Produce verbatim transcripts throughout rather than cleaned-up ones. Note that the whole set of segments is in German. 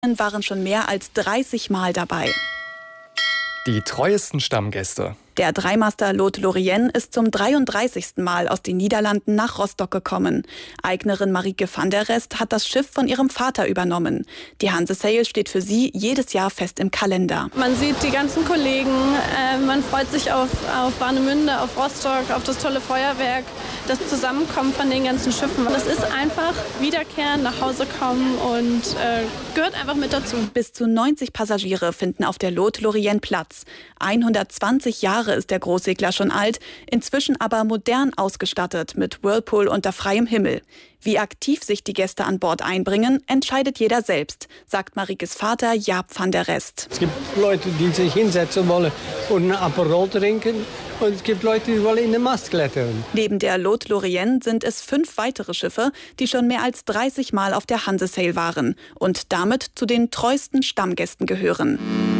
waren schon mehr als dreißig Mal dabei. Die treuesten Stammgäste. Der Dreimaster Lot Lorien ist zum dreiunddreißigsten Mal aus den Niederlanden nach Rostock gekommen. Eignerin Marieke van der Rest hat das Schiff von ihrem Vater übernommen. Die Hansesail steht für sie jedes Jahr fest im Kalender. Man sieht die ganzen Kollegen, äh, man freut sich auf, auf Warnemünde, auf Rostock, auf das tolle Feuerwerk, das Zusammenkommen von den ganzen Schiffen. Das ist einfach wiederkehren, nach Hause kommen und äh, gehört einfach mit dazu. Bis zu neunzig Passagiere finden auf der Lot Lorien Platz. hundertzwanzig Jahre ist der Großsegler schon alt, inzwischen aber modern ausgestattet mit Whirlpool unter freiem Himmel. Wie aktiv sich die Gäste an Bord einbringen, entscheidet jeder selbst, sagt Mariekes Vater Jaap van der Rest. Es gibt Leute, die sich hinsetzen wollen und einen Aperol trinken. Und es gibt Leute, die wollen in den Mast klettern. Neben der Lot Lorien sind es fünf weitere Schiffe, die schon mehr als dreißig Mal auf der Hansesail waren und damit zu den treuesten Stammgästen gehören.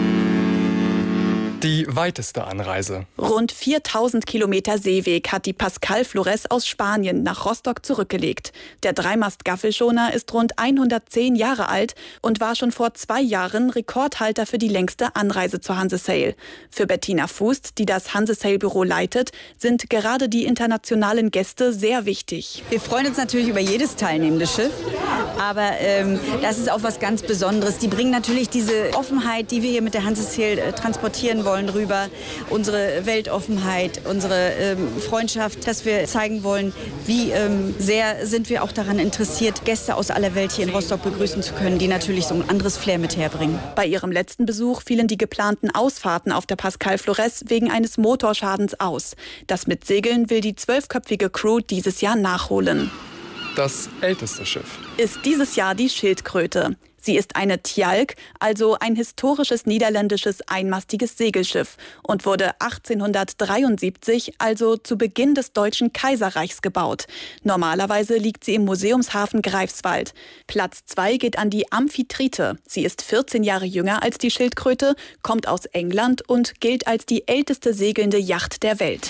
Die weiteste Anreise. Rund viertausend Kilometer Seeweg hat die Pascal Flores aus Spanien nach Rostock zurückgelegt. Der Dreimast-Gaffelschoner ist rund hundertzehn Jahre alt und war schon vor zwei Jahren Rekordhalter für die längste Anreise zur Hansesail. Für Bettina Fußt, die das Hansesail-Büro leitet, sind gerade die internationalen Gäste sehr wichtig. Wir freuen uns natürlich über jedes teilnehmende Schiff, aber ähm, das ist auch was ganz Besonderes. Die bringen natürlich diese Offenheit, die wir hier mit der Hansesail äh, transportieren wollen, rüber, unsere Weltoffenheit, unsere ähm, Freundschaft, dass wir zeigen wollen, wie ähm, sehr sind wir auch daran interessiert, Gäste aus aller Welt hier in Rostock begrüßen zu können, die natürlich so ein anderes Flair mit herbringen. Bei ihrem letzten Besuch fielen die geplanten Ausfahrten auf der Pascal Flores wegen eines Motorschadens aus. Das mit Segeln will die zwölfköpfige Crew dieses Jahr nachholen. Das älteste Schiff ist dieses Jahr die Schildkröte. Sie ist eine Tjalk, also ein historisches niederländisches einmastiges Segelschiff und wurde achtzehnhundertdreiundsiebzig, also zu Beginn des Deutschen Kaiserreichs, gebaut. Normalerweise liegt sie im Museumshafen Greifswald. Platz zwei geht an die Amphitrite. Sie ist vierzehn Jahre jünger als die Schildkröte, kommt aus England und gilt als die älteste segelnde Yacht der Welt.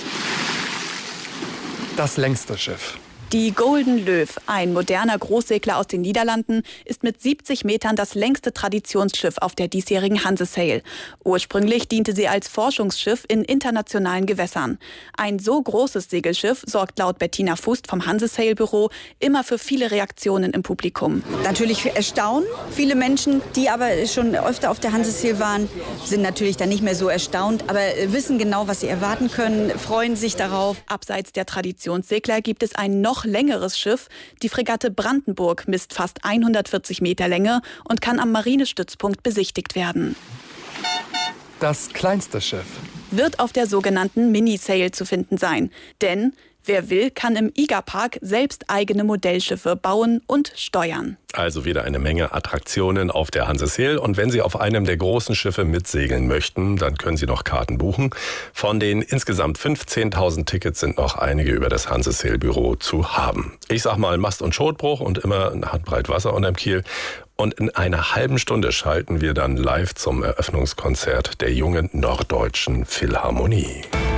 Das längste Schiff. Die Golden Löw, ein moderner Großsegler aus den Niederlanden, ist mit siebzig Metern das längste Traditionsschiff auf der diesjährigen Hansesail. Ursprünglich diente sie als Forschungsschiff in internationalen Gewässern. Ein so großes Segelschiff sorgt laut Bettina Fußt vom Hansesail-Büro immer für viele Reaktionen im Publikum. Natürlich für Erstaunen. Viele Menschen, die aber schon öfter auf der Hansesail waren, sind natürlich dann nicht mehr so erstaunt, aber wissen genau, was sie erwarten können, freuen sich darauf. Abseits der Traditionssegler gibt es ein noch längeres Schiff. Die Fregatte Brandenburg misst fast hundertvierzig Meter Länge und kann am Marinestützpunkt besichtigt werden. Das kleinste Schiff wird auf der sogenannten Minisail zu finden sein. Denn wer will, kann im I G A-Park selbst eigene Modellschiffe bauen und steuern. Also wieder eine Menge Attraktionen auf der Hansesail. Und wenn Sie auf einem der großen Schiffe mitsegeln möchten, dann können Sie noch Karten buchen. Von den insgesamt fünfzehntausend Tickets sind noch einige über das Hansesail-Büro zu haben. Ich sag mal Mast- und Schotbruch und immer eine Handbreit Wasser unterm Kiel. Und in einer halben Stunde schalten wir dann live zum Eröffnungskonzert der jungen Norddeutschen Philharmonie.